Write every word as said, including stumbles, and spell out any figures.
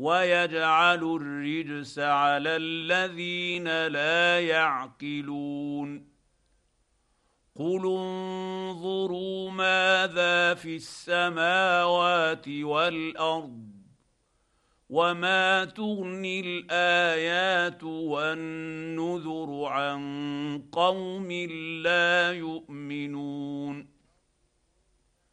ويجعل الرجس على الذين لا يعقلون. قل انظروا ماذا في السماوات والارض وما تغني الايات والنذر عن قوم لا يؤمنون.